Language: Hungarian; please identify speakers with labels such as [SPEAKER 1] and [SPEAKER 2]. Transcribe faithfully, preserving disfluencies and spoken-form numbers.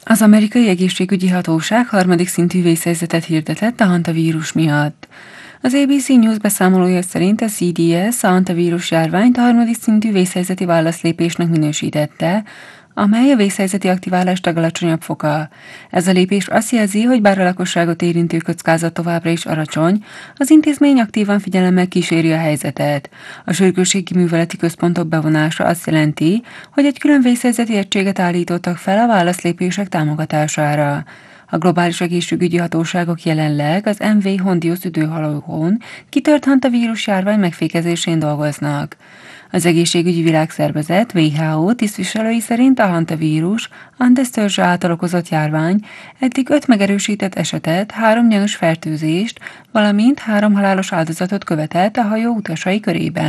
[SPEAKER 1] Az amerikai egészségügyi hatóság harmadik szintű vészhelyzetet hirdetett a hantavírus miatt. Az á bé cé News beszámolója szerint a cé dé es a hantavírus járványt a harmadik szintű vészhelyzeti válaszlépésnek minősítette, amely a vészhelyzeti aktiválást legalacsonyabb foka. Ez a lépés azt jelzi, hogy bár a lakosságot érintő kockázat továbbra is alacsony, az intézmény aktívan figyelemmel kíséri a helyzetet. A sürgősségi műveleti központok bevonása azt jelenti, hogy egy külön vészhelyzeti egységet állítottak fel a válaszlépések támogatására. A globális egészségügyi hatóságok jelenleg az em vé Hondius üdőhalóhón kitört hantavírus járvány megfékezésén dolgoznak. Az egészségügyi világszervezet dupla vé há ó tisztviselői szerint a hantavírus Andes által okozott járvány eddig öt megerősített esetet, három gyanús fertőzést, valamint három halálos áldozatot követelt a hajó utasai körében.